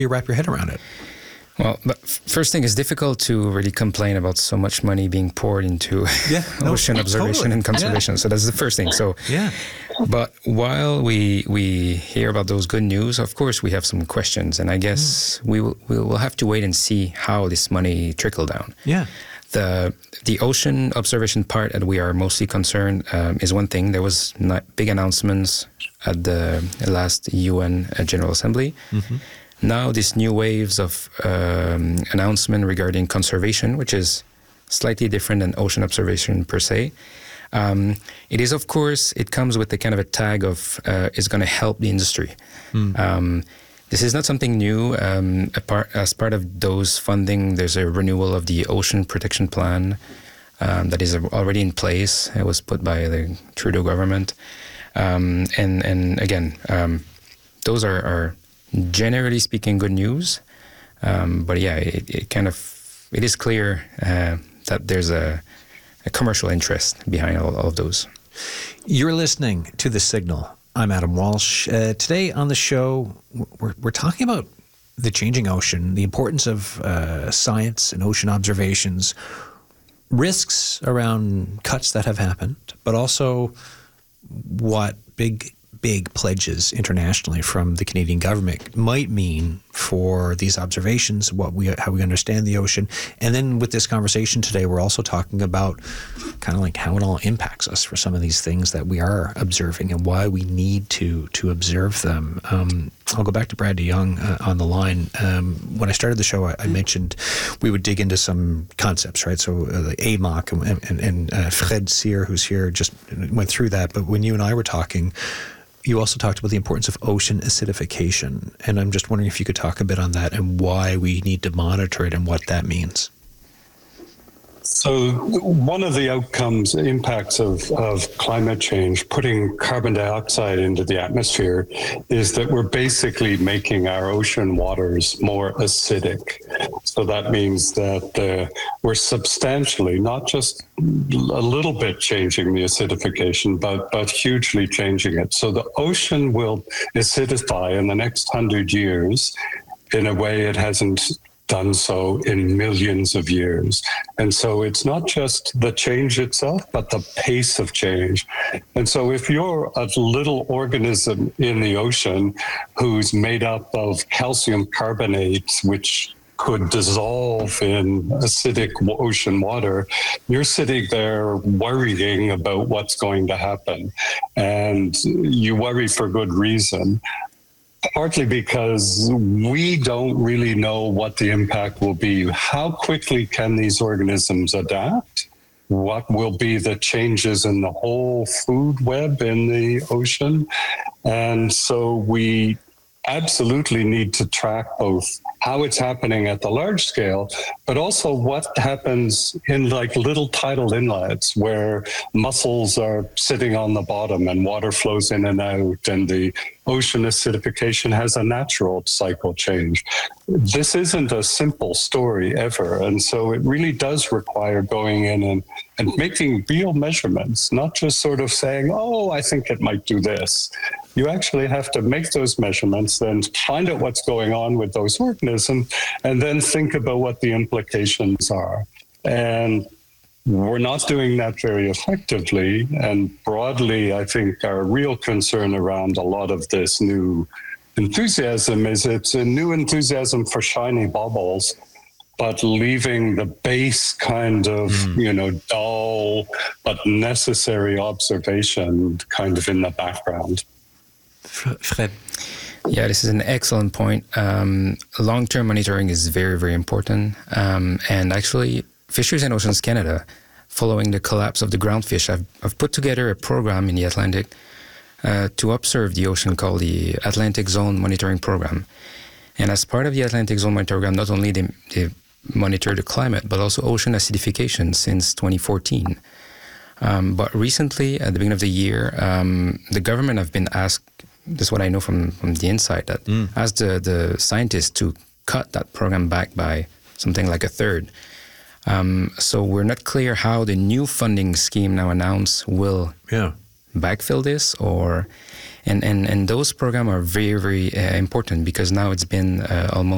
you wrap your head around it? Well, but first thing, it's difficult to really complain about so much money being poured into ocean observation and conservation. So that's the first thing. So, but while we hear about those good news, of course, we have some questions, and I guess we will have to wait and see how this money trickle down. Yeah. The ocean observation part that we are mostly concerned is one thing. There was big announcements at the last UN General Assembly. Mm-hmm. Now, these new waves of announcement regarding conservation, which is slightly different than ocean observation per se. It is, of course, it comes with the kind of a tag of it's going to help the industry. This is not something new. As part of those funding, there's a renewal of the Ocean Protection Plan that is already in place. It was put by the Trudeau government. And again, those are generally speaking, good news. But yeah, it is clear that there's a commercial interest behind all of those. You're listening to The Signal. I'm Adam Walsh. Today on the show, we're talking about the changing ocean, the importance of science and ocean observations, risks around cuts that have happened, but also what big pledges internationally from the Canadian government might mean for these observations, how we understand the ocean. And then with this conversation today, we're also talking about kind of like how it all impacts us for some of these things that we are observing and why we need to observe them. I'll go back to Brad DeYoung on the line. When I started the show, I mentioned we would dig into some concepts, right? So the AMOC and Fred Cyr, who's here, just went through that. But when you and I were talking, you also talked about the importance of ocean acidification. And I'm just wondering if you could talk a bit on that and why we need to monitor it and what that means. So one of the impacts of climate change, putting carbon dioxide into the atmosphere, is that we're basically making our ocean waters more acidic. So that means that we're substantially, not just a little bit changing the acidification, but hugely changing it. So the ocean will acidify in the next 100 years in a way it hasn't done so in millions of years. And so it's not just the change itself, but the pace of change. And so if you're a little organism in the ocean who's made up of calcium carbonate, which could dissolve in acidic ocean water, you're sitting there worrying about what's going to happen. And you worry for good reason. Partly because we don't really know what the impact will be. How quickly can these organisms adapt? What will be the changes in the whole food web in the ocean? And so we absolutely need to track both how it's happening at the large scale, but also what happens in like little tidal inlets where mussels are sitting on the bottom and water flows in and out, and the ocean acidification has a natural cycle change. This isn't a simple story ever. And so it really does require going in and making real measurements, not just sort of saying, oh, I think it might do this. You actually have to make those measurements, then find out what's going on with those organisms, and then think about what the implications are. And we're not doing that very effectively. And broadly, I think our real concern around a lot of this new enthusiasm is it's a new enthusiasm for shiny bubbles, but leaving the base kind of, dull but necessary observation kind of in the background. Fred. Yeah, this is an excellent point. Long-term monitoring is very, very important. And actually, Fisheries and Oceans Canada, following the collapse of the groundfish, I've put together a program in the Atlantic to observe the ocean called the Atlantic Zone Monitoring Program. And as part of the Atlantic Zone Monitoring Program, not only they monitor the climate, but also ocean acidification since 2014. But recently, at the beginning of the year, the government have been asked, this is what I know from the inside, that asked the scientists to cut that program back by something like a third. So we're not clear how the new funding scheme now announced will backfill this, and those programs are very, very important because now it's been almost